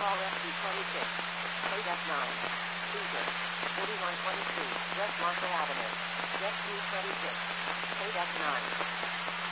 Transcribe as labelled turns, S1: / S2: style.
S1: RFC 26. KDEC 9. Caesar. 4122. West Marshall Avenue. Jet 26. KDEC 9.